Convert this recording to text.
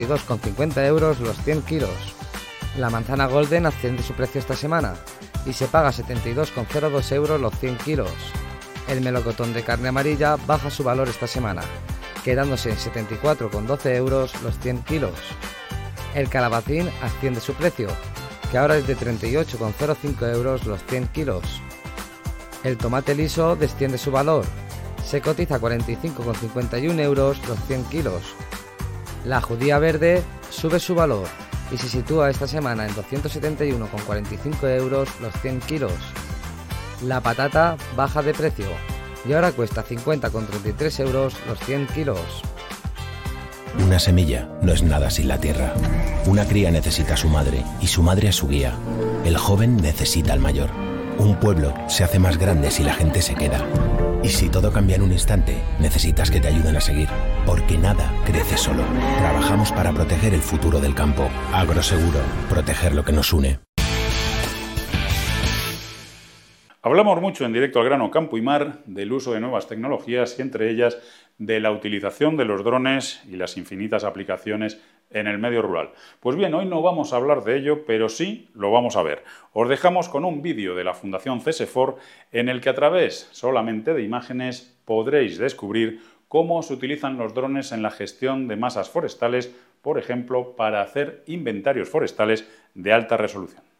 22,50 € los 100 kilos. La manzana Golden asciende su precio esta semana y se paga 72,02 € los 100 kilos. El melocotón de carne amarilla baja su valor esta semana, quedándose en 74,12 € los 100 kilos. El calabacín asciende su precio, que ahora es de 38,05 € los 100 kilos. El tomate liso desciende su valor, se cotiza a 45,51 € los 100 kilos. La judía verde sube su valor y se sitúa esta semana en 271,45 € los 100 kilos. La patata baja de precio y ahora cuesta 50,33 € los 100 kilos. Una semilla no es nada sin la tierra. Una cría necesita a su madre y su madre a su guía. El joven necesita al mayor. Un pueblo se hace más grande si la gente se queda. Y si todo cambia en un instante, necesitas que te ayuden a seguir. Porque nada crece solo. Trabajamos para proteger el futuro del campo. Agroseguro, proteger lo que nos une. Hablamos mucho en Directo al Grano Campo y Mar del uso de nuevas tecnologías y entre ellas de la utilización de los drones y las infinitas aplicaciones en el medio rural. Pues bien, hoy no vamos a hablar de ello, pero sí lo vamos a ver. Os dejamos con un vídeo de la Fundación CSFOR en el que a través solamente de imágenes podréis descubrir cómo se utilizan los drones en la gestión de masas forestales, por ejemplo, para hacer inventarios forestales de alta resolución.